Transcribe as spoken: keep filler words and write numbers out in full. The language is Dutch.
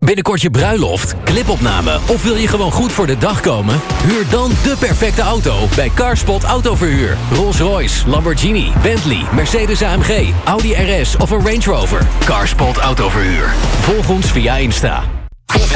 Binnenkort je bruiloft, clipopname of wil je gewoon goed voor de dag komen? Huur dan de perfecte auto bij Carspot Autoverhuur. Rolls-Royce, Lamborghini, Bentley, Mercedes A M G, Audi R S of een Range Rover. Carspot Autoverhuur. Volg ons via Insta.